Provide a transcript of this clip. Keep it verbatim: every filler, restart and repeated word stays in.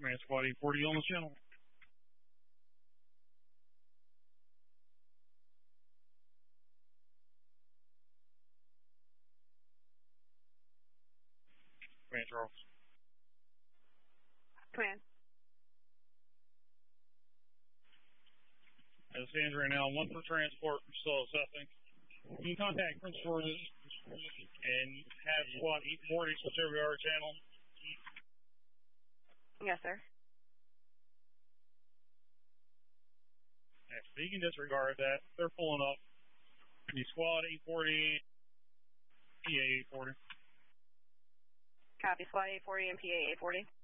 Command Squad eight forty on the channel. Command Charles. Command. As it stands right now, one for transport, still assessing. You can contact Prince George's and have Squad eight forty switch over to our channel. Yes, sir. Yes, so you can disregard that. They're pulling up. The Squad eight forty, P A eight forty. Copy, Squad eight forty and P A eight forty.